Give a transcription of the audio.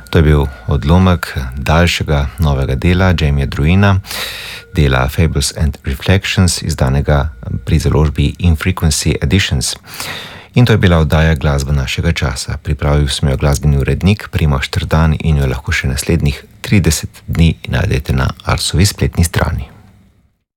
To je bil odlomek daljšega novega dela Jamieja Druina, dela Fables and Reflections, izdanega pri založbi Infrequency Editions. In to je bila oddaja Glasba našega časa. Pripravil sem jo glasbeni urednik Primož Trdan in jo lahko še naslednjih 30 dni najdete na Arsovi spletni strani.